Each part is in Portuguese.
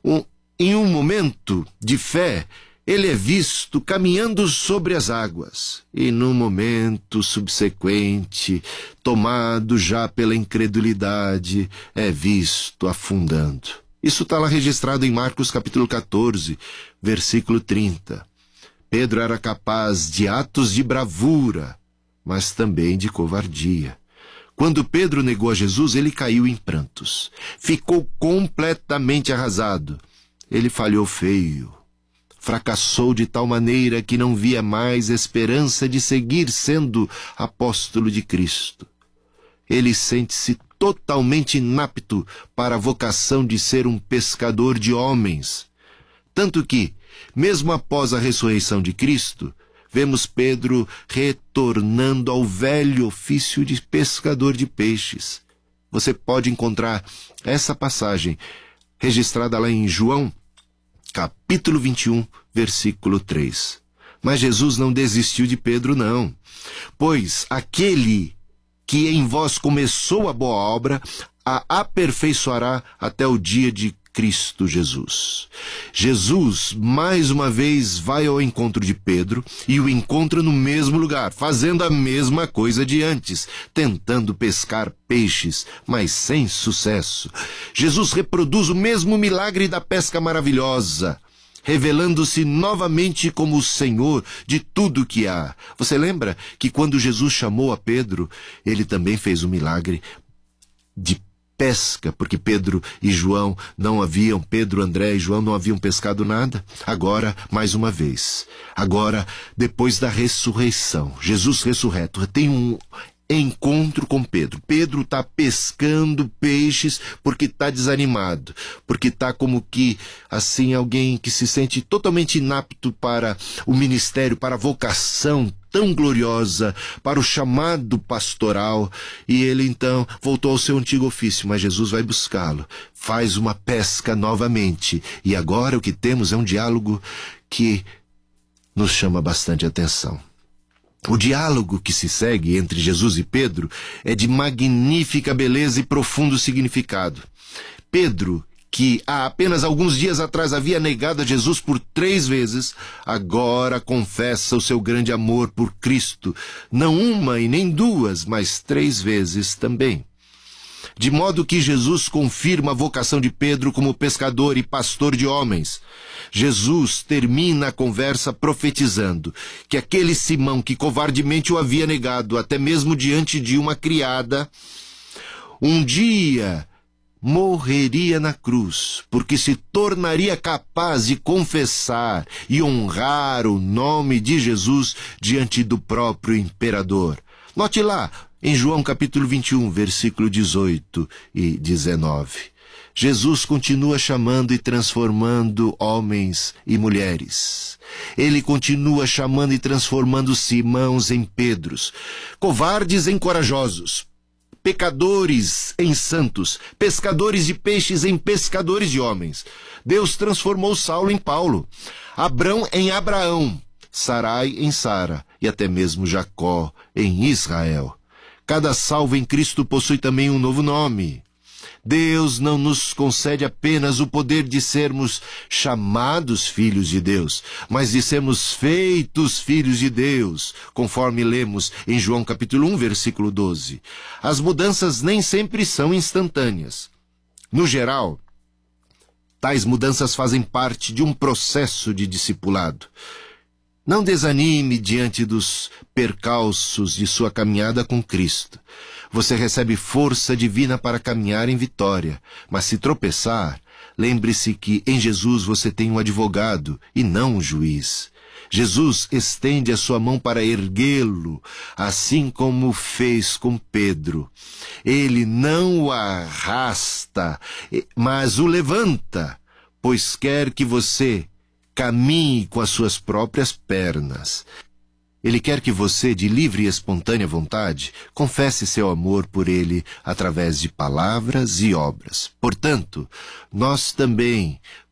Em um momento de fé, ele é visto caminhando sobre as águas, e no momento subsequente, tomado já pela incredulidade, é visto afundando. Isso está lá registrado em Marcos capítulo 14, versículo 30. Pedro era capaz de atos de bravura, mas também de covardia. Quando Pedro negou a Jesus, ele caiu em prantos. Ficou completamente arrasado. Ele falhou feio. Fracassou de tal maneira que não via mais esperança de seguir sendo apóstolo de Cristo. Ele sente-se totalmente inapto para a vocação de ser um pescador de homens. Tanto que, mesmo após a ressurreição de Cristo, vemos Pedro retornando ao velho ofício de pescador de peixes. Você pode encontrar essa passagem registrada lá em João, capítulo 21, versículo 3. Mas Jesus não desistiu de Pedro, não. Pois aquele que em vós começou a boa obra, a aperfeiçoará até o dia de Cristo Jesus. Jesus, mais uma vez, vai ao encontro de Pedro e o encontra no mesmo lugar, fazendo a mesma coisa de antes, tentando pescar peixes, mas sem sucesso. Jesus reproduz o mesmo milagre da pesca maravilhosa, revelando-se novamente como o Senhor de tudo que há. Você lembra que quando Jesus chamou a Pedro, ele também fez um milagre de pesca, porque Pedro, André e João não haviam pescado nada. Agora, mais uma vez, depois da ressurreição, Jesus ressurreto tem um encontro com Pedro. Pedro está pescando peixes porque está desanimado, porque está como que, assim, alguém que se sente totalmente inapto para o ministério, para a vocação tão gloriosa, para o chamado pastoral, e ele então voltou ao seu antigo ofício, mas Jesus vai buscá-lo, faz uma pesca novamente, e agora o que temos é um diálogo que nos chama bastante atenção. O diálogo que se segue entre Jesus e Pedro é de magnífica beleza e profundo significado. Pedro, que há apenas alguns dias atrás havia negado a Jesus por 3 vezes, agora confessa o seu grande amor por Cristo, não uma e nem 2, mas 3 vezes também. De modo que Jesus confirma a vocação de Pedro como pescador e pastor de homens. Jesus termina a conversa profetizando que aquele Simão que covardemente o havia negado, até mesmo diante de uma criada, um dia morreria na cruz, porque se tornaria capaz de confessar e honrar o nome de Jesus diante do próprio imperador. Note lá, em João capítulo 21, versículo 18 e 19. Jesus continua chamando e transformando homens e mulheres. Ele continua chamando e transformando Simãos em Pedros, covardes em corajosos, pecadores em santos, pescadores de peixes em pescadores de homens. Deus transformou Saulo em Paulo, Abrão em Abraão, Sarai em Sara e até mesmo Jacó em Israel. Cada salvo em Cristo possui também um novo nome. Deus não nos concede apenas o poder de sermos chamados filhos de Deus, mas de sermos feitos filhos de Deus, conforme lemos em João capítulo 1, versículo 12. As mudanças nem sempre são instantâneas. No geral, tais mudanças fazem parte de um processo de discipulado. Não desanime diante dos percalços de sua caminhada com Cristo. Você recebe força divina para caminhar em vitória, mas se tropeçar, lembre-se que em Jesus você tem um advogado e não um juiz. Jesus estende a sua mão para erguê-lo, assim como fez com Pedro. Ele não o arrasta, mas o levanta, pois quer que você caminhe com as suas próprias pernas. Ele quer que você, de livre e espontânea vontade, confesse seu amor por ele através de palavras e obras. Portanto, nós também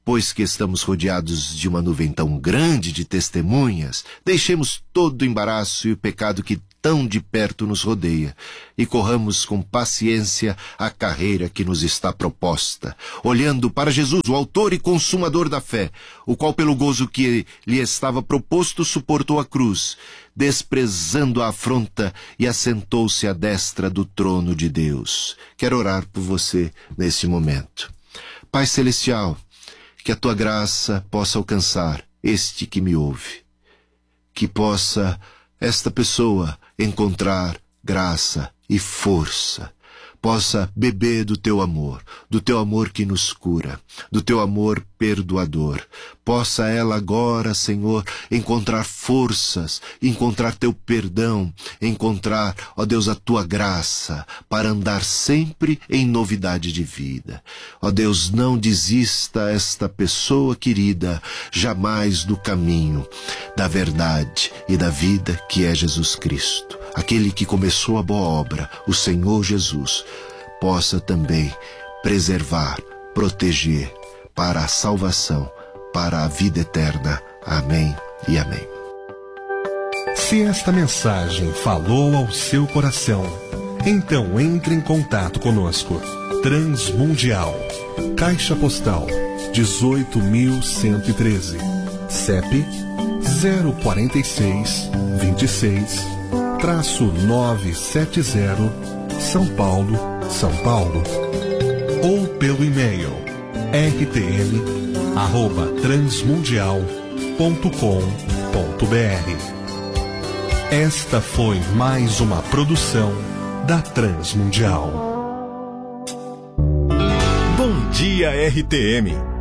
Pois que estamos rodeados de uma nuvem tão grande de testemunhas, deixemos todo o embaraço e o pecado que tão de perto nos rodeia e corramos com paciência a carreira que nos está proposta, olhando para Jesus, o autor e consumador da fé, o qual pelo gozo que lhe estava proposto suportou a cruz, desprezando a afronta e assentou-se à destra do trono de Deus. Quero orar por você nesse momento. Pai Celestial, que a tua graça possa alcançar este que me ouve, que possa esta pessoa encontrar graça e força, possa beber do teu amor que nos cura, do teu amor perdoador. Possa ela agora, Senhor, encontrar forças, encontrar teu perdão, encontrar, ó Deus, a tua graça para andar sempre em novidade de vida. Ó Deus, não desista esta pessoa querida jamais do caminho da verdade e da vida que é Jesus Cristo. Aquele que começou a boa obra, o Senhor Jesus, possa também preservar, proteger para a salvação, para a vida eterna. Amém e amém. Se esta mensagem falou ao seu coração, então entre em contato conosco. Transmundial, Caixa Postal 18.113, CEP 046 26-970, São Paulo, São Paulo. Ou pelo e-mail rtm@transmundial.com.br. Esta foi mais uma produção da Transmundial. Bom dia, RTM!